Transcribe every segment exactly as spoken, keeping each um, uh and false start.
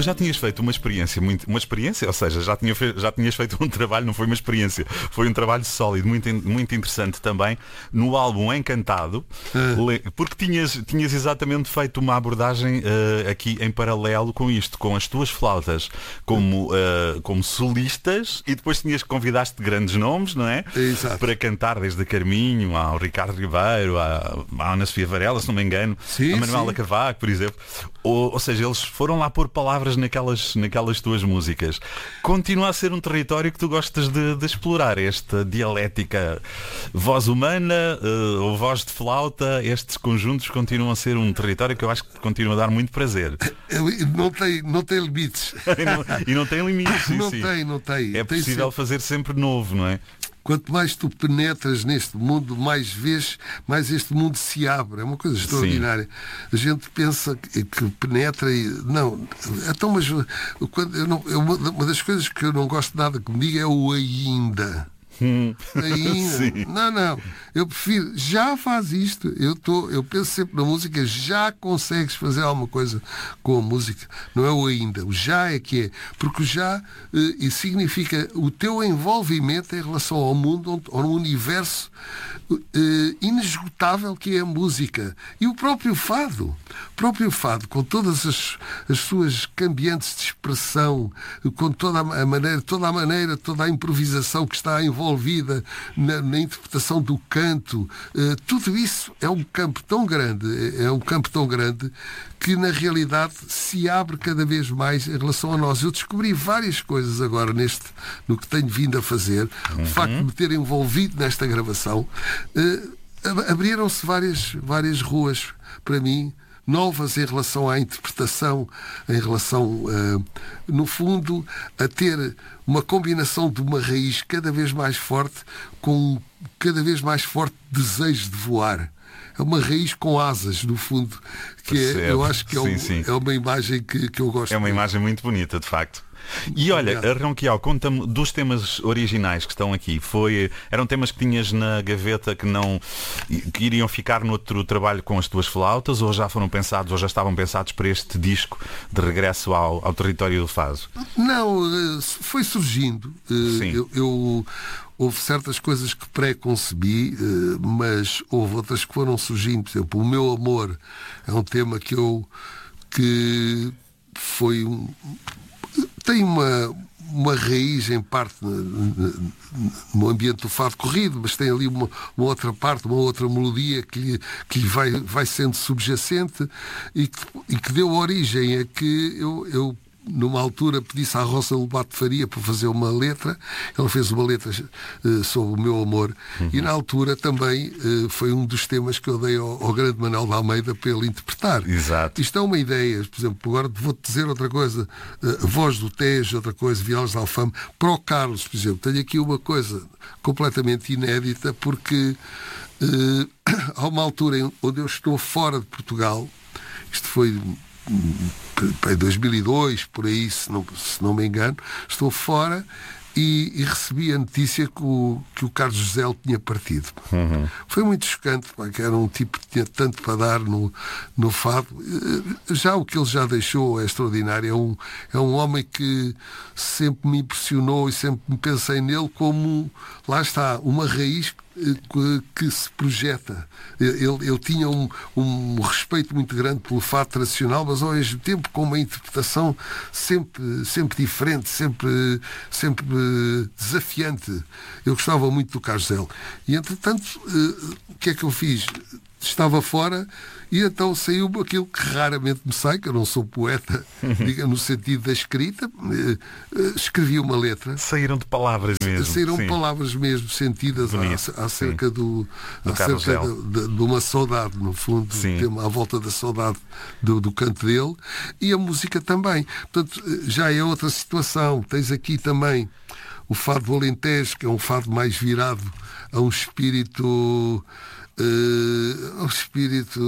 tu já tinhas feito uma experiência, muito, uma experiência, ou seja, já, tinha fe, já tinhas feito um trabalho, não foi uma experiência, foi um trabalho sólido, muito, muito interessante também, no álbum Encantado, ah. porque tinhas, tinhas exatamente feito uma abordagem uh, aqui em paralelo com isto, com as tuas flautas como, uh, como solistas, e depois tinhas convidaste grandes nomes, não é? Exato. Para cantar, desde a Carminho ao Ricardo Ribeiro, à, à Ana Sofia Varela, se não me engano, sim, a Manuela Cavaco, por exemplo. Ou, ou seja, eles foram lá pôr palavras naquelas, naquelas tuas músicas. Continua a ser um território que tu gostas de, de explorar, esta dialética voz humana uh, ou voz de flauta, estes conjuntos continuam a ser um território que eu acho que continua a dar muito prazer. Não tem, não tem limites. e, não, e não tem limites. Não sim. tem, não tem. É tem possível sempre... fazer sempre novo, não é? Quanto mais tu penetras neste mundo, mais vês, mais este mundo se abre. É uma coisa extraordinária. Sim. A gente pensa que, que penetra e... Não, então, mas quando eu não, eu, uma das coisas que eu não gosto nada que me diga é o ainda. Hum. Ainda. Sim. Não, não. Eu prefiro, já faz isto. Eu, tô, eu penso sempre na música, já consegues fazer alguma coisa com a música. Não é o ainda. O já é que é. Porque o já eh, significa o teu envolvimento em relação ao mundo, ao universo eh, inesgotável que é a música. E o próprio fado. O próprio fado, com todas as, as suas cambiantes de expressão, com toda a maneira, toda a maneira, toda a improvisação que está envolvida na, na interpretação do canto, uh, tudo isso é um campo tão grande, é um campo tão grande que na realidade se abre cada vez mais em relação a nós. Eu descobri várias coisas agora neste, no que tenho vindo a fazer. Uhum. O facto de me ter envolvido nesta gravação, uh, abriram-se várias, várias ruas para mim, novas em relação à interpretação, em relação, uh, no fundo, a ter uma combinação de uma raiz cada vez mais forte com um cada vez mais forte desejo de voar. É uma raiz com asas, no fundo, que é, eu acho que é, sim, um, sim. é uma imagem que, que eu gosto. É uma muito. imagem muito bonita, de facto. E olha, Ronquial, conta-me dos temas originais que estão aqui. Foi, eram temas que tinhas na gaveta que não que iriam ficar no outro trabalho com as tuas flautas, ou já foram pensados, ou já estavam pensados para este disco de regresso ao, ao território do Fado? Não, foi surgindo. Sim. Eu, eu houve certas coisas que pré-concebi, mas houve outras que foram surgindo. Por exemplo, O Meu Amor é um tema que eu que foi um tem uma, uma raiz em parte no ambiente do fado corrido, mas tem ali uma, uma outra parte, uma outra melodia que lhe, que lhe vai, vai sendo subjacente e que, e que deu origem a que eu, eu numa altura pedisse à Rosa Lobato de Faria para fazer uma letra. Ela fez uma letra uh, sobre o meu amor. Uhum. E na altura também uh, foi um dos temas que eu dei ao, ao grande Manuel de Almeida para ele interpretar. Exato. Isto é uma ideia. Por exemplo, agora vou-te dizer outra coisa. Uh, Voz do Tejo, outra coisa, Violas de Alfama. Para o Carlos, por exemplo, tenho aqui uma coisa completamente inédita, porque uh, há uma altura onde eu estou fora de Portugal. Isto foi em dois mil e dois, por aí, se não, se não me engano, estou fora e, e recebi a notícia que o, que o Carlos José tinha partido. Uhum. Foi muito chocante, porque era um tipo que tinha tanto para dar no, no fado. Já o que ele já deixou é extraordinário. É um, é um homem que sempre me impressionou e sempre me pensei nele como, lá está, uma raiz que, que se projeta. Ele, ele tinha um, um respeito muito grande pelo fado tradicional, mas ao mesmo tempo com uma interpretação sempre, sempre diferente, sempre, sempre desafiante. Eu gostava muito do Carlos Zé. E entretanto, o que é que eu fiz? Estava fora e então saiu aquilo que raramente me sai, que eu não sou poeta, diga, no sentido da escrita. Escrevi uma letra. Saíram de palavras mesmo. Saíram sim. palavras mesmo sentidas Bonito, acerca sim. do, do acerca de, de, de uma saudade, no fundo, sim. tema à volta da saudade do, do canto dele, e a música também. Portanto, já é outra situação. Tens aqui também o fado do Alentejo, que é um fado mais virado a um espírito uh, um espírito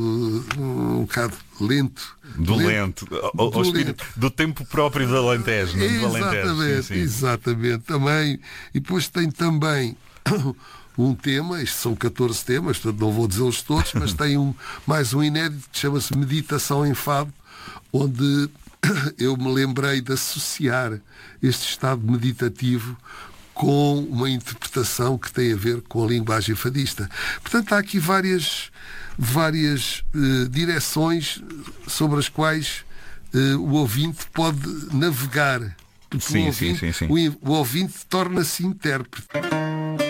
um bocado lento. Do lento. lento. O, do, espírito, lento. Do tempo próprio do Alentejo. Não? Do Exatamente, Alentejo. Sim, sim. exatamente. Também. E depois tem também um tema, isto são catorze temas, portanto não vou dizê-los todos, mas tem um, mais um inédito que chama-se Meditação em Fado, onde eu me lembrei de associar este estado meditativo com uma interpretação que tem a ver com a linguagem fadista. Portanto, há aqui várias, várias uh, direções sobre as quais uh, o ouvinte pode navegar. Porque Sim, o ouvinte, sim, sim, sim. O, o ouvinte torna-se intérprete.